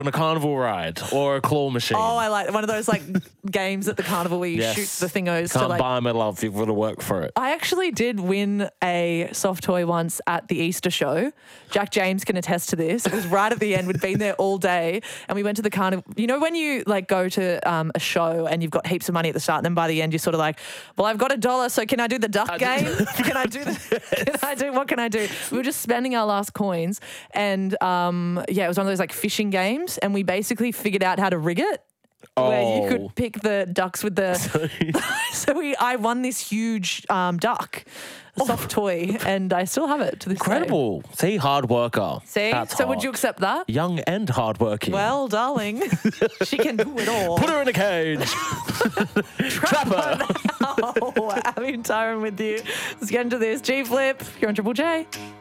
on a carnival ride or a claw machine. Oh, I like one of those like games at the carnival where you shoot the thingos. Can't to, like, buy them at love. You've got to work for it. I actually did win a soft toy once at the Easter show. Jack James can attest to this. It was right at the end. We'd been there all day and we went to the carnival. You know when you like go to a show and you've got heaps of money at the start and then by the end you're sort of like, well, I've got $1, so can I do the duck game? What can I do? We were just spending our last coins and it was one of those like fishing games and we basically figured out how to rig it. Where you could pick the ducks with the. I won this huge duck, a soft toy, and I still have it to this day. Incredible. See, hard worker. See, That's so hot. would you accept that? Young and hardworking. Well, darling, she can do it all. Put her in a cage. Trap her. Abby and Tyron with you. Let's get into this. G Flip, you're on Triple J.